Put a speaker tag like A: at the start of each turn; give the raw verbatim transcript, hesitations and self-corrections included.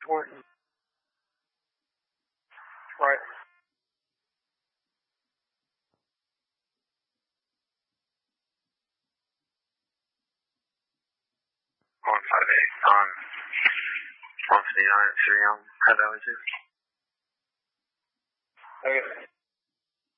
A: twenty. Right.
B: one five eight on one fifty-nine at three on High Valley two.
A: Okay.